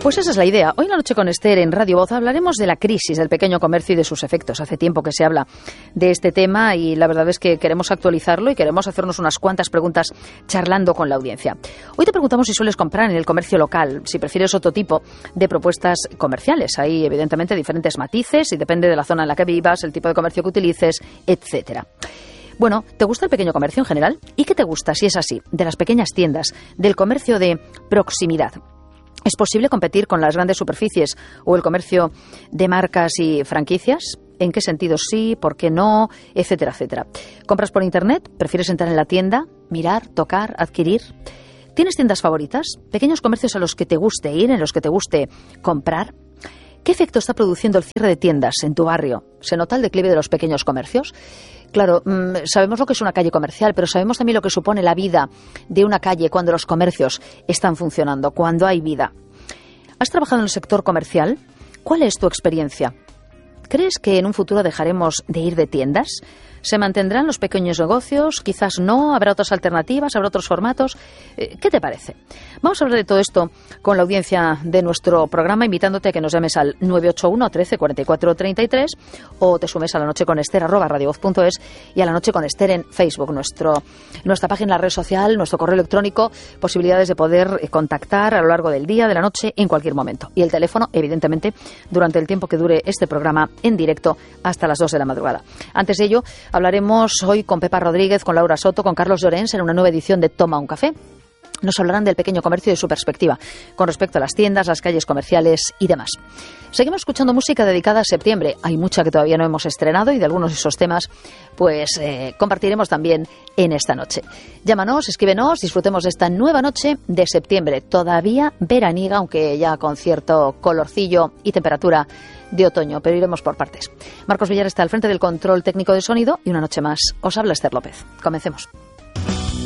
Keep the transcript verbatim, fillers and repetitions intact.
Pues esa es la idea. Hoy en la noche con Esther en Radio Voz hablaremos de la crisis del pequeño comercio y de sus efectos. Hace tiempo que se habla de este tema y la verdad es que queremos actualizarlo y queremos hacernos unas cuantas preguntas charlando con la audiencia. Hoy te preguntamos si sueles comprar en el comercio local, si prefieres otro tipo de propuestas comerciales. Hay evidentemente diferentes matices y depende de la zona en la que vivas, el tipo de comercio que utilices, etcétera. Bueno, ¿te gusta el pequeño comercio en general? ¿Y qué te gusta, si es así, de las pequeñas tiendas, del comercio de proximidad? ¿Es posible competir con las grandes superficies o el comercio de marcas y franquicias? ¿En qué sentido sí? ¿Por qué no? Etcétera, etcétera. ¿Compras por internet? ¿Prefieres entrar en la tienda? ¿Mirar? ¿Tocar? ¿Adquirir? ¿Tienes tiendas favoritas? ¿Pequeños comercios a los que te guste ir, en los que te guste comprar? ¿Qué efecto está produciendo el cierre de tiendas en tu barrio? ¿Se nota el declive de los pequeños comercios? Claro, mmm, sabemos lo que es una calle comercial, pero sabemos también lo que supone la vida de una calle cuando los comercios están funcionando, cuando hay vida. ¿Has trabajado en el sector comercial? ¿Cuál es tu experiencia? ¿Crees que en un futuro dejaremos de ir de tiendas? ¿Se mantendrán los pequeños negocios? Quizás no, habrá otras alternativas, habrá otros formatos. ¿Qué te parece? Vamos a hablar de todo esto con la audiencia de nuestro programa, invitándote a que nos llames al nueve ocho uno, trece, cuarenta y cuatro, treinta y tres o te sumes a la noche con Esther arroba radiovoz punto es y a la noche con Esther en Facebook, nuestro, nuestra página en la red social, nuestro correo electrónico, posibilidades de poder contactar a lo largo del día, de la noche, en cualquier momento. Y el teléfono, evidentemente, durante el tiempo que dure este programa en directo hasta las dos de la madrugada. Antes de ello, hablaremos hoy con Pepa Rodríguez, con Laura Soto, con Carlos Llorens en una nueva edición de Toma un Café. Nos hablarán del pequeño comercio y de su perspectiva con respecto a las tiendas, las calles comerciales y demás. Seguimos escuchando música dedicada a septiembre. Hay mucha que todavía no hemos estrenado y de algunos de esos temas pues eh, compartiremos también en esta noche. Llámanos, escríbenos, disfrutemos de esta nueva noche de septiembre. Todavía veraniega, aunque ya con cierto colorcillo y temperatura de otoño, pero iremos por partes. Marcos Villar está al frente del control técnico de sonido y una noche más os habla Esther López. Comencemos.